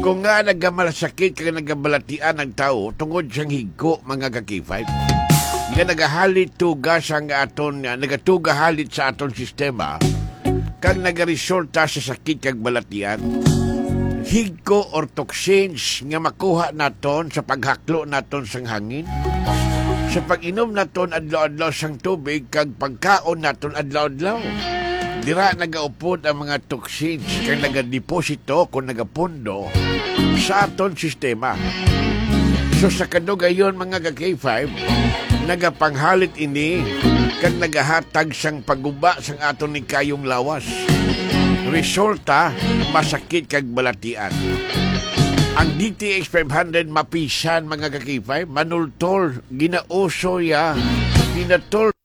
Kung nga nagamalasakit kaya nagabalatian ang tao tungod siyang higko mga kakifay, nga nagahalit tugas ang aton, nagatugahalit sa aton sistema, kag nagaresulta sa sakit kag balatian, higko or toxins nga makuha naton sa paghaklo naton sang hangin, sa pag-inom naton adlaw-adlaw sang tubig kag pagkaon naton adlaw-adlaw. Dira nagaupod ang mga toxins kag nagadeposito kung nagapundo sa aton sistema. So sa kadugayon mga ka-K5, nagapanghalit ini kag nagahatag sang paguba sang aton ni kayong lawas. Resulta, masakit kag balatian. Ang DTX 500 mapisan mga ka-K5, manultol, ginauso ya, pinatol